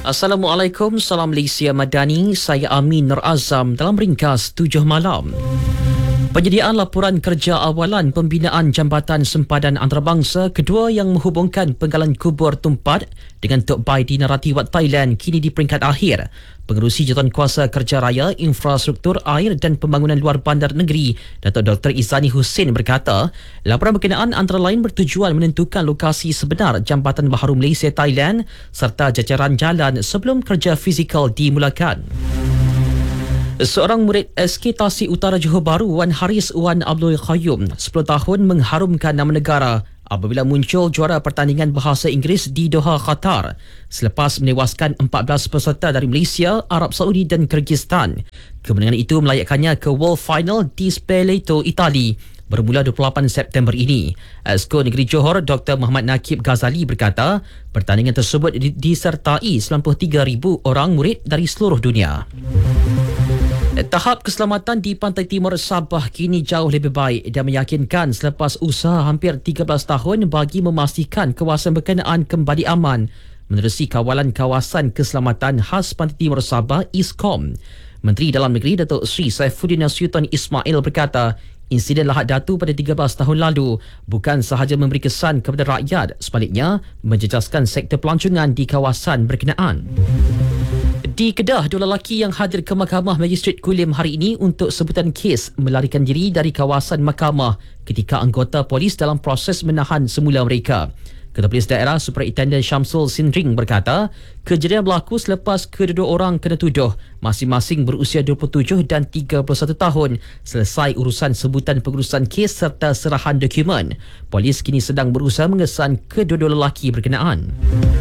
Assalamualaikum, salam Malaysia Madani. Saya Amin Nur Azam dalam ringkas 7 malam. Penyediaan laporan kerja awalan pembinaan jambatan sempadan antarabangsa kedua yang menghubungkan Penggalan Kubur Tumpat dengan Tok Bai di Narathiwat Thailand kini di peringkat akhir. Pengerusi Jawatankuasa Kerja Raya, Infrastruktur Air dan Pembangunan Luar Bandar Negeri, Datuk Dr. Izani Hussein berkata, laporan berkenaan antara lain bertujuan menentukan lokasi sebenar Jambatan Baharu Malaysia Thailand serta jajaran jalan sebelum kerja fizikal dimulakan. Seorang murid SK Tasik Utara Johor Bahru, Wan Haris Wan Abdul Qayyum, 10 tahun mengharumkan nama negara apabila muncul juara pertandingan bahasa Inggeris di Doha, Qatar selepas menewaskan 14 peserta dari Malaysia, Arab Saudi dan Kyrgyzstan. Kemenangan itu melayakkannya ke World Final di Spoleto, Itali bermula 28 September ini. Esko Negeri Johor Dr. Muhammad Nakib Ghazali berkata, pertandingan tersebut disertai 93,000 orang murid dari seluruh dunia. Tahap keselamatan di pantai timur Sabah kini jauh lebih baik dan meyakinkan selepas usaha hampir 13 tahun bagi memastikan kawasan berkenaan kembali aman menerusi kawalan kawasan keselamatan khas pantai timur Sabah ISKOM. Menteri Dalam Negeri Datuk Seri Saifuddin Nasution Ismail berkata, insiden Lahad Datu pada 13 tahun lalu bukan sahaja memberi kesan kepada rakyat, sebaliknya menjejaskan sektor pelancongan di kawasan berkenaan. Di Kedah, dua lelaki yang hadir ke Mahkamah Magistrate Kulim hari ini untuk sebutan kes melarikan diri dari kawasan mahkamah ketika anggota polis dalam proses menahan semula mereka. Ketua Polis Daerah Superintendent Syamsul Sindring berkata, kejadian berlaku selepas kedua orang kena tuduh masing-masing berusia 27 dan 31 tahun selesai urusan sebutan pengurusan kes serta serahan dokumen. Polis kini sedang berusaha mengesan kedua-dua lelaki berkenaan.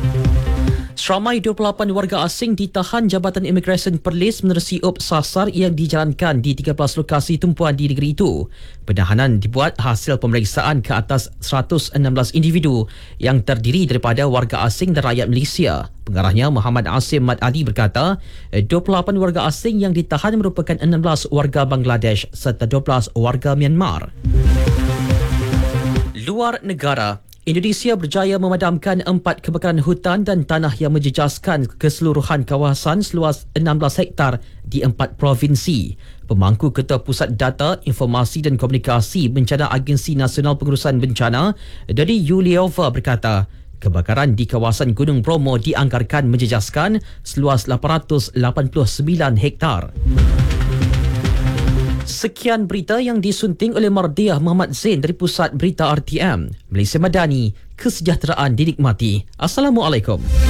Seramai 28 warga asing ditahan Jabatan Imigresen Perlis menerusi sasar yang dijalankan di 13 lokasi tumpuan di negeri itu. Penahanan dibuat hasil pemeriksaan ke atas 116 individu yang terdiri daripada warga asing dan rakyat Malaysia. Pengarahnya Muhammad Asim Mat Ali berkata, 28 warga asing yang ditahan merupakan 16 warga Bangladesh serta 12 warga Myanmar. Luar negara, Indonesia berjaya memadamkan 4 kebakaran hutan dan tanah yang menjejaskan keseluruhan kawasan seluas 16 hektar di 4 provinsi. Pemangku Ketua Pusat Data, Informasi dan Komunikasi Bencana Agensi Nasional Pengurusan Bencana, Dodi Yuliova berkata, kebakaran di kawasan Gunung Bromo dianggarkan menjejaskan seluas 889 hektar. Sekian berita yang disunting oleh Mardiah Muhammad Zain dari Pusat Berita RTM. Malaysia Madani, kesejahteraan dinikmati. Assalamualaikum.